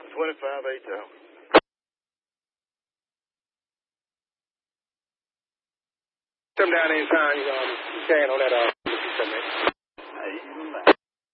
25 8 Come down anytime, you can on that